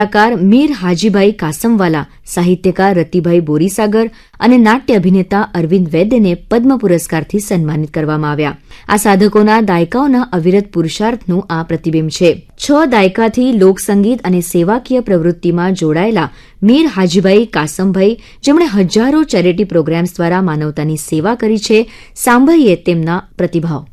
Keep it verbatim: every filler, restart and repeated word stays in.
કલાકાર મીર હાજીભાઈ કાસમવાલા, સાહિત્યકાર રતિભાઈ બોરીસાગર અને નાટ્ય અભિનેતા અરવિંદ વૈદ્યને પદ્મ પુરસ્કારથી સન્માનિત કરવામાં આવ્યા. આ સાધકોના દાયકાઓના અવિરત પુરુષાર્થનું આ પ્રતિબિંબ છે. છ દાયકાથી લોકસંગીત અને સેવાકીય પ્રવૃત્તિમાં જોડાયેલા મીર હાજીભાઈ કાસમભાઈ, જેમણે હજારો ચેરિટી પ્રોગ્રામ્સ દ્વારા માનવતાની સેવા કરી છે, સાંભળીએ તેમના પ્રતિભાવ.